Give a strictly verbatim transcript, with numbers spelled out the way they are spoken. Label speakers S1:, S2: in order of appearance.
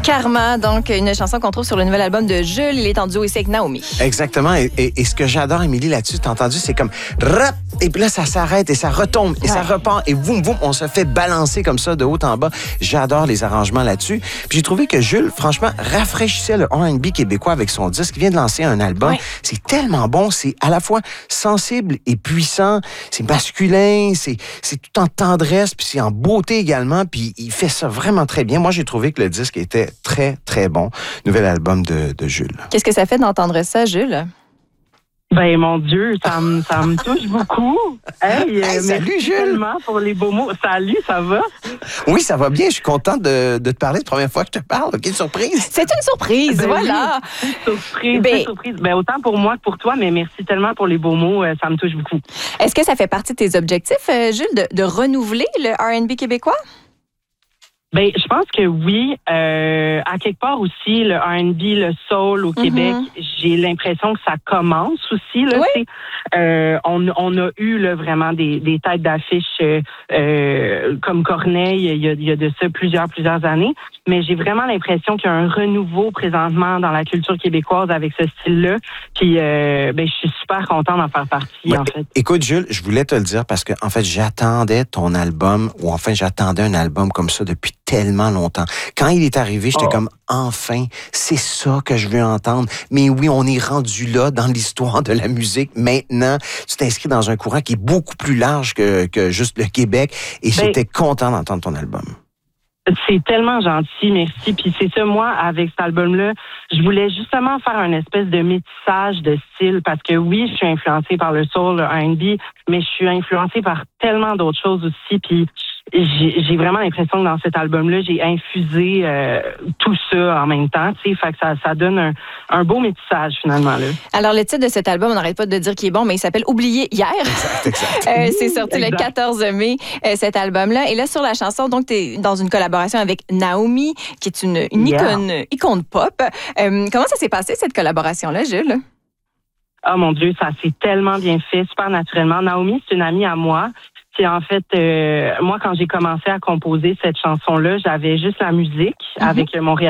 S1: Karma, donc une chanson qu'on trouve sur le nouvel album de Jules. Il est en duo ici avec Naomi.
S2: Exactement. Et, et, et ce que j'adore, Émilie, là-dessus, t'as entendu, c'est comme rap, et puis là, ça s'arrête et ça retombe et ouais. ça repart et boum, boum, on se fait balancer comme ça de haut en bas. J'adore les arrangements là-dessus. Puis j'ai trouvé que Jules, franchement, rafraîchissait le R and B québécois avec son disque. Il vient de lancer un album. Ouais. C'est tellement bon. C'est à la fois sensible et puissant. C'est masculin. C'est, c'est tout en tendresse, puis c'est en beauté également. Puis il fait ça vraiment très bien. Moi, j'ai trouvé que le disque était très, très bon. Nouvel album de, de Jules.
S1: Qu'est-ce que ça fait d'entendre ça, Jules?
S3: Ben, mon Dieu, ça me, ça me touche beaucoup. Hey,
S2: hey
S3: euh,
S2: salut,
S3: merci
S2: Jules.
S3: tellement pour les beaux mots. Salut, ça va?
S2: Oui, ça va bien. Je suis contente de, de te parler. C'est la première fois que je te parle. Quelle surprise.
S1: C'est une surprise,
S3: ben,
S1: voilà.
S3: Oui, une surprise, ben, une surprise. Ben, autant pour moi que pour toi, mais merci tellement pour les beaux mots. Ça me touche beaucoup.
S1: Est-ce que ça fait partie de tes objectifs, Jules, de, de renouveler le R and B québécois?
S3: Ben, je pense que oui. Euh, à quelque part aussi, le R and B, le soul au mm-hmm. Québec, j'ai l'impression que ça commence aussi. Là, oui. euh, on, on a eu là, vraiment des, des têtes d'affiche euh, comme Corneille il y, a, il y a de ça plusieurs, plusieurs années. Mais j'ai vraiment l'impression qu'il y a un renouveau présentement dans la culture québécoise avec ce style-là. Puis, euh, ben, je suis super contente d'en faire partie,
S2: ouais,
S3: en fait.
S2: Écoute, Jules, je voulais te le dire parce que, en fait, j'attendais ton album, ou enfin, j'attendais un album comme ça depuis tellement longtemps. Quand il est arrivé, j'étais oh. comme, enfin, c'est ça que je veux entendre. Mais oui, on est rendu là dans l'histoire de la musique. Maintenant, tu t'inscris dans un courant qui est beaucoup plus large que, que juste le Québec. Et ben, j'étais content d'entendre ton album.
S3: C'est tellement gentil, merci. Puis c'est ça, moi, avec cet album-là, je voulais justement faire un espèce de métissage de style parce que oui, je suis influencée par le soul, le R and B, mais je suis influencée par tellement d'autres choses aussi. Puis j'ai, j'ai vraiment l'impression que dans cet album-là, j'ai infusé euh, tout ça en même temps. Tu sais, fait que ça, ça donne un, un beau métissage finalement. Là.
S1: Alors le titre de cet album, on n'arrête pas de dire qu'il est bon, mais il s'appelle Oublié hier.
S2: Exact, exact.
S1: euh, c'est sorti exact. Le quatorze mai, euh, cet album-là. Et là, sur la chanson, donc, tu es dans une collaboration avec Naomi, qui est une, une yeah. icône, icône pop. Euh, comment ça s'est passé, cette collaboration-là, Jules?
S3: Oh mon Dieu, ça s'est tellement bien fait, super naturellement. Naomi, c'est une amie à moi. C'est en fait, euh, moi, quand j'ai commencé à composer cette chanson-là, j'avais juste la musique mm-hmm. avec mon réalisateur.